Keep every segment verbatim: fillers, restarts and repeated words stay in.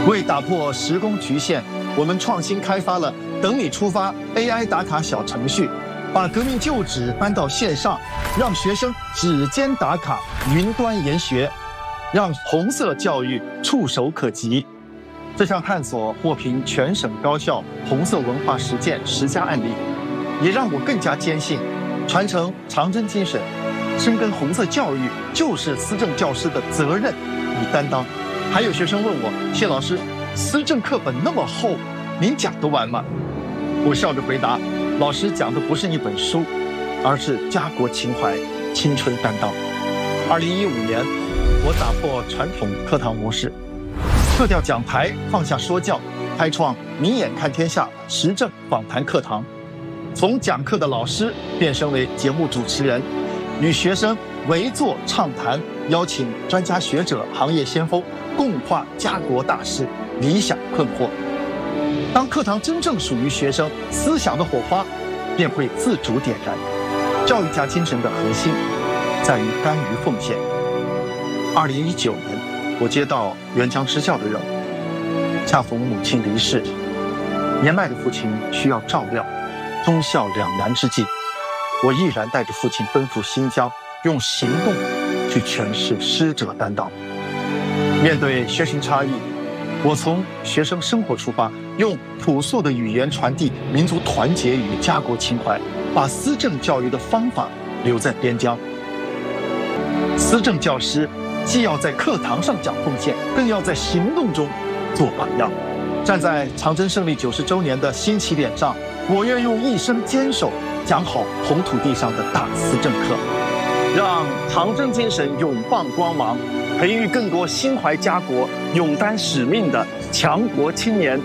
为打破时空局限，我们创新开发了“等你出发” A I 打卡小程序，把革命旧址搬到线上，让学生指尖打卡，云端研学，让红色教育触手可及。这项探索获评全省高校红色文化实践十佳案例，也让我更加坚信，传承长征精神，深耕红色教育就是思政教师的责任与担当。还有学生问我，谢老师，思政课本那么厚，您讲得完吗？我笑着回答，老师讲的不是一本书，而是家国情怀、青春担当。二零一五年，我打破传统课堂模式，撤掉讲台，放下说教，开创明眼看天下时政访谈课堂，从讲课的老师变身为节目主持人，与学生围坐畅谈，邀请专家学者、行业先锋共话家国大事、理想困惑。当课堂真正属于学生，思想的火花便会自主点燃。教育家精神的核心在于甘于奉献。二零一九年，我接到援疆支教的任务，恰逢母亲离世，年迈的父亲需要照料，忠孝两难之际，我毅然带着父亲奔赴新疆，用行动去诠释师者担当。面对学群差异，我从学生生活出发，用朴素的语言传递民族团结与家国情怀，把思政教育的方法留在边疆。思政教师既要在课堂上讲奉献，更要在行动中做榜样。站在长征胜利九十周年的新起点上，我愿用一生坚守讲好红土地上的大思政课，让长征精神永放光芒，培育更多心怀家国、勇担使命的强国青年。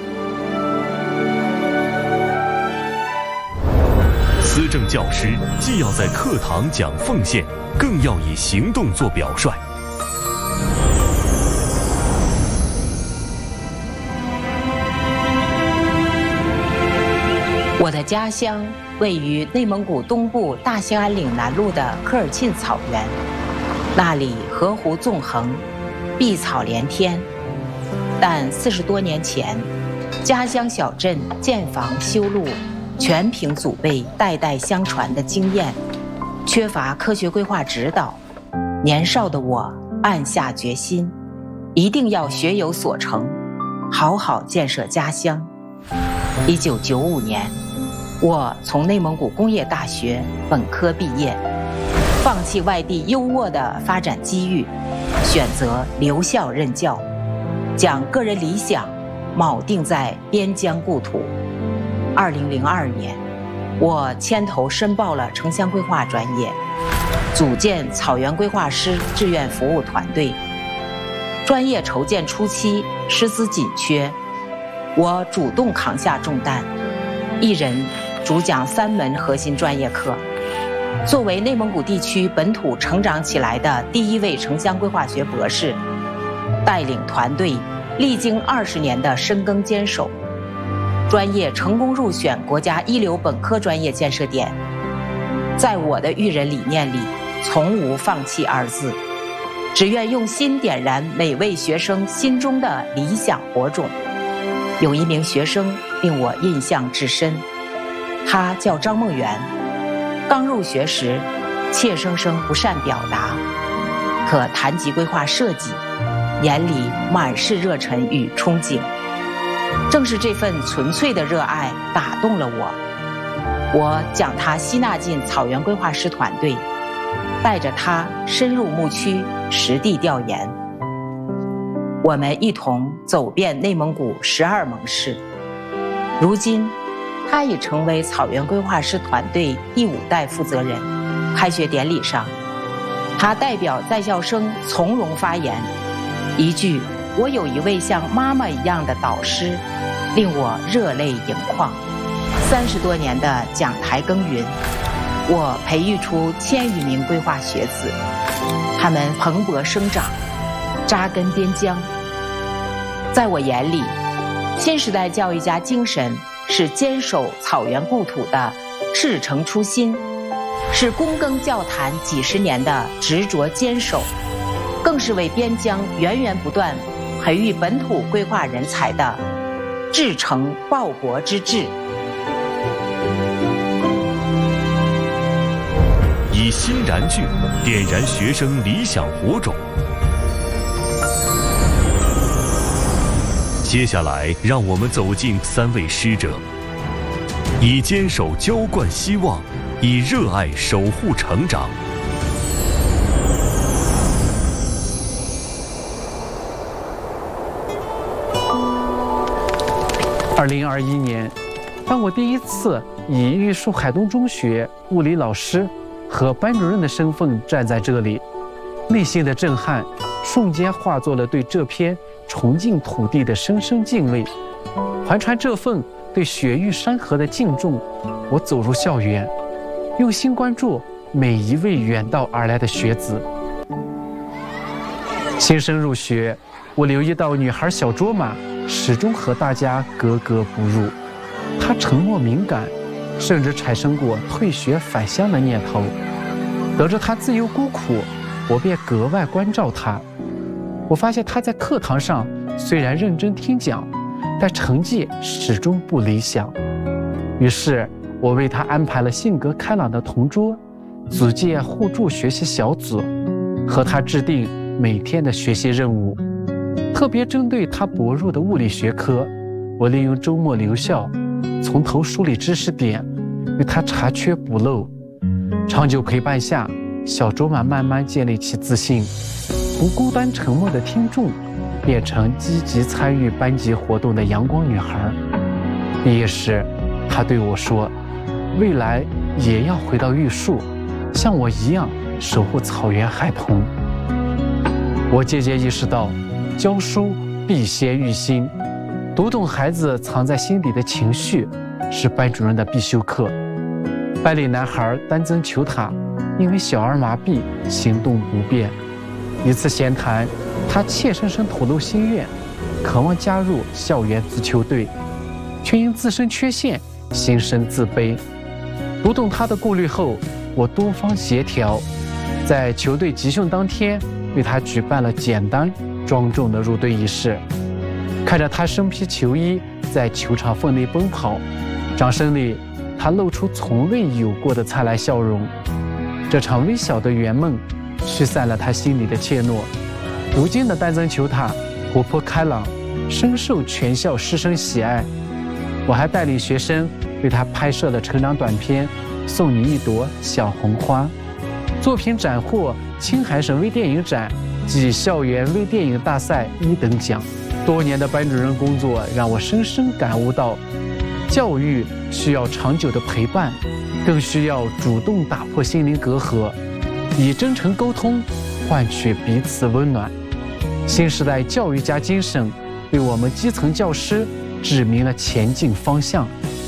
思政教师既要在课堂讲奉献，更要以行动做表率。 我的家乡位于内蒙古东部大兴安岭南麓的科尔沁草原，那里河湖纵横，碧草连天。但四十多年前，家乡小镇建房修路，全凭祖辈代代相传的经验，缺乏科学规划指导。年少的我暗下决心，一定要学有所成，好好建设家乡。一九九五年，我从内蒙古工业大学本科毕业，放弃外地优渥的发展机遇，选择留校任教，将个人理想铆定在边疆故土。二零零二年，我牵头申报了城乡规划专业，组建草原规划师志愿服务团队。专业筹建初期，师资紧缺，我主动扛下重担，一人主讲三门核心专业课。作为内蒙古地区本土成长起来的第一位城乡规划学博士，带领团队历经二十年的深耕坚守，专业成功入选国家一流本科专业建设点。在我的育人理念里，从无放弃二字，只愿用心点燃每位学生心中的理想火种。有一名学生令我印象至深，他叫张梦圆。刚入学时，怯生生不善表达，可谈及规划设计，眼里满是热忱与憧憬。正是这份纯粹的热爱打动了我，我将他吸纳进草原规划师团队，带着他深入牧区实地调研。我们一同走遍内蒙古十二盟市，如今他已成为草原规划师团队第五代负责人。开学典礼上，他代表在校生从容发言，一句“我有一位像妈妈一样的导师”，令我热泪盈眶。三十多年的讲台耕耘，我培育出千余名规划学子，他们蓬勃生长，扎根边疆。在我眼里，新时代教育家精神是坚守草原故土的赤诚初心，是躬耕教坛几十年的执着坚守，更是为边疆源源不断培育本土规划人才的志诚报国之志。 以新燃具点燃学生理想火种。接下来，让我们走进三位师者，以坚守浇灌希望，以热爱守护成长。 二零二一年，当我第一次以玉树海东中学物理老师和班主任的身份站在这里，内心的震撼瞬间化作了对这片崇敬土地的深深敬畏。怀揣这份对雪域山河的敬重，我走入校园，用心关注每一位远道而来的学子。新生入学，我留意到女孩小卓玛始终和大家格格不入，她沉默敏感，甚至产生过退学返乡的念头。得知她自幼孤苦，我便格外关照她。我发现她在课堂上虽然认真听讲，但成绩始终不理想。于是我为她安排了性格开朗的同桌，组建互助学习小组，和她制定每天的学习任务。特别针对她薄弱的物理学科，我利用周末留校，从头梳理知识点，为她查缺补漏。长久陪伴下，小卓玛慢慢建立起自信，从孤单沉默的听众变成积极参与班级活动的阳光女孩。毕业时，她对我说，未来也要回到玉树，像我一样守护草原孩童。我渐渐意识到，教书必先育心，读懂孩子藏在心底的情绪是班主任的必修课。班里男孩丹增球塔因为小儿麻痹行动不便，一次闲谈，他怯生生吐露心愿，渴望加入校园足球队，却因自身缺陷心生自卑。读懂他的顾虑后，我多方协调，在球队集训当天为他举办了简单庄重的入队仪式。看着他身披球衣在球场分内奔跑，掌声里他露出从未有过的灿烂笑容。这场微小的圆梦驱散了他心里的怯懦。如今的丹增球塔活泼开朗，深受全校师生喜爱。我还带领学生为他拍摄了成长短片《送你一朵小红花》，作品斩获青海省微电影展暨校园微电影大赛一等奖。多年的班主任工作让我深深感悟到，教育需要长久的陪伴，更需要主动打破心灵隔阂，以真诚沟通换取彼此温暖。新时代教育家精神为我们基层教师指明了前进方向。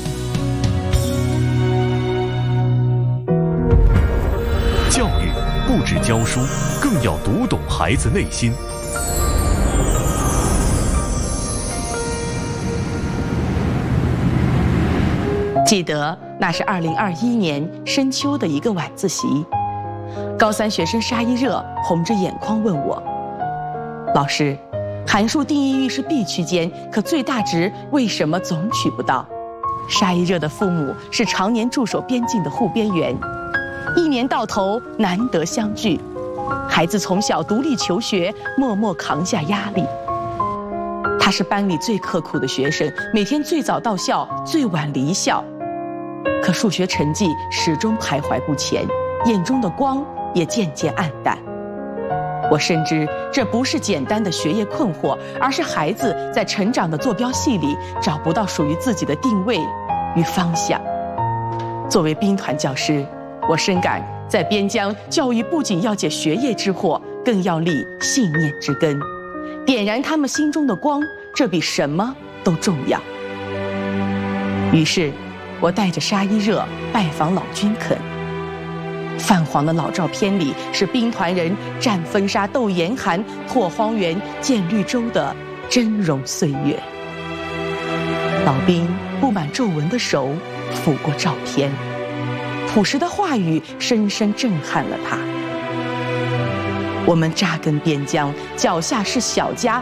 教育不止教书，更要读懂孩子内心。 记得那是二零二一年深秋的一个晚自习，高三学生沙一热红着眼眶问我：“老师，函数定义域是 B 区间，可最大值为什么总取不到？”沙一热的父母是常年驻守边境的护边员，一年到头难得相聚，孩子从小独立求学，默默扛下压力。他是班里最刻苦的学生，每天最早到校，最晚离校。可数学成绩始终徘徊不前，眼中的光也渐渐暗淡。我深知这不是简单的学业困惑，而是孩子在成长的坐标系里找不到属于自己的定位与方向。作为兵团教师，我深感在边疆，教育不仅要解学业之惑，更要立信念之根，点燃他们心中的光，这比什么都重要。于是我带着沙一热拜访老军垦，泛黄的老照片里是兵团人战风沙、斗严寒、拓荒原、建绿洲的峥嵘岁月。老兵布满皱纹的手抚过照片，朴实的话语深深震撼了他。我们扎根边疆，脚下是小家，